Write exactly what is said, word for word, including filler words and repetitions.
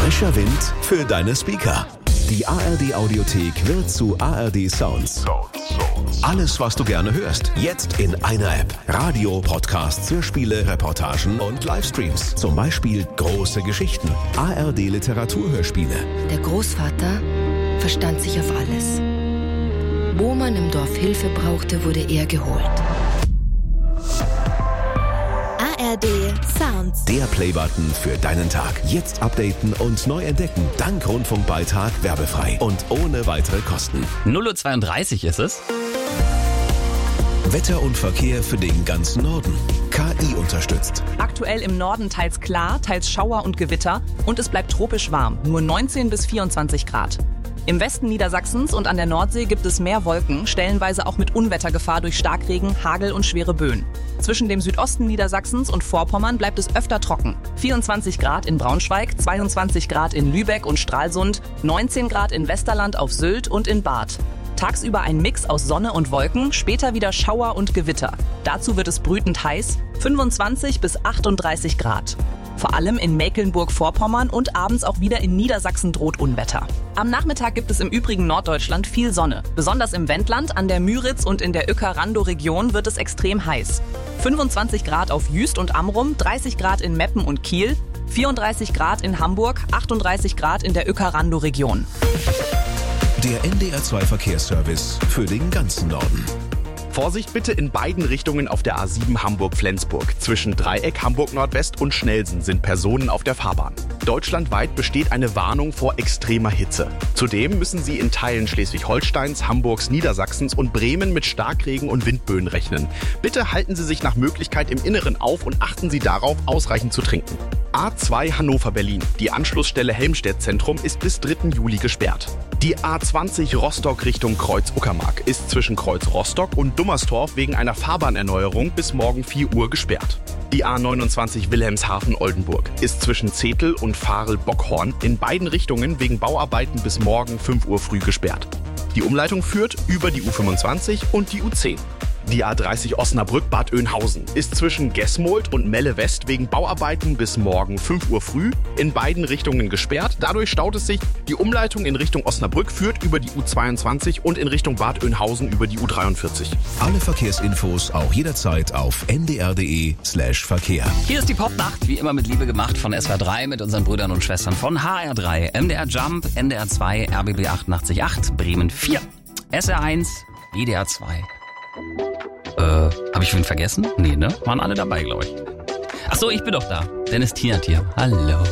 Frischer Wind für deine Speaker. Die A R D Audiothek wird zu A R D Sounds. Alles, was du gerne hörst, jetzt in einer App. Radio, Podcasts, Hörspiele, Reportagen und Livestreams. Zum Beispiel Große Geschichten, A R D Literaturhörspiele. Der Großvater verstand sich auf alles. Wo man im Dorf Hilfe brauchte, wurde er geholt. A R D Sounds. Der Playbutton für deinen Tag. Jetzt updaten und neu entdecken. Dank Rundfunkbeitrag werbefrei und ohne weitere Kosten. null Uhr zweiunddreißig ist es. Wetter und Verkehr für den ganzen Norden. K I unterstützt. Aktuell im Norden teils klar, teils Schauer und Gewitter und es bleibt tropisch warm, nur neunzehn bis vierundzwanzig Grad. Im Westen Niedersachsens und an der Nordsee gibt es mehr Wolken, stellenweise auch mit Unwettergefahr durch Starkregen, Hagel und schwere Böen. Zwischen dem Südosten Niedersachsens und Vorpommern bleibt es öfter trocken. vierundzwanzig Grad in Braunschweig, zweiundzwanzig Grad in Lübeck und Stralsund, neunzehn Grad in Westerland auf Sylt und in Barth. Tagsüber ein Mix aus Sonne und Wolken, später wieder Schauer und Gewitter. Dazu wird es brütend heiß, fünfundzwanzig bis achtunddreißig Grad. Vor allem in Mecklenburg-Vorpommern und abends auch wieder in Niedersachsen droht Unwetter. Am Nachmittag gibt es im übrigen Norddeutschland viel Sonne. Besonders im Wendland, an der Müritz und in der Uecker-Randow-Region wird es extrem heiß. fünfundzwanzig Grad auf Jüst und Amrum, dreißig Grad in Meppen und Kiel, vierunddreißig Grad in Hamburg, achtunddreißig Grad in der Uecker-Randow-Region. Der N D R zwei Verkehrsservice für den ganzen Norden. Vorsicht bitte in beiden Richtungen auf der A sieben Hamburg-Flensburg. Zwischen Dreieck Hamburg-Nordwest und Schnelsen sind Personen auf der Fahrbahn. Deutschlandweit besteht eine Warnung vor extremer Hitze. Zudem müssen Sie in Teilen Schleswig-Holsteins, Hamburgs, Niedersachsens und Bremen mit Starkregen und Windböen rechnen. Bitte halten Sie sich nach Möglichkeit im Inneren auf und achten Sie darauf, ausreichend zu trinken. A zwei Hannover-Berlin. Die Anschlussstelle Helmstedt-Zentrum ist bis dritten Juli gesperrt. Die A zwanzig Rostock Richtung Kreuz-Uckermark ist zwischen Kreuz-Rostock und Dummerstorf wegen einer Fahrbahnerneuerung bis morgen vier Uhr gesperrt. Die A neunundzwanzig Wilhelmshaven-Oldenburg ist zwischen Zetel und Varel-Bockhorn in beiden Richtungen wegen Bauarbeiten bis morgen fünf Uhr früh gesperrt. Die Umleitung führt über die U fünfundzwanzig und die U zehn. Die A dreißig Osnabrück-Bad Oeynhausen ist zwischen Gesmold und Melle West wegen Bauarbeiten bis morgen fünf Uhr früh in beiden Richtungen gesperrt. Dadurch staut es sich. Die Umleitung in Richtung Osnabrück führt über die U zweiundzwanzig und in Richtung Bad Oeynhausen über die U dreiundvierzig. Alle Verkehrsinfos auch jederzeit auf n d r punkt d e slash Verkehr. Hier ist die Popnacht, wie immer mit Liebe gemacht von S W R drei mit unseren Brüdern und Schwestern von H R drei, M D R Jump, N D R zwei, R B B achtundachtzig Komma acht, Bremen vier, S R eins, W D R zwei. Äh, hab ich wen vergessen? Nee, ne? Waren alle dabei, glaube ich. Ach so, ich bin doch da. Dennis Tiert hier. Hallo.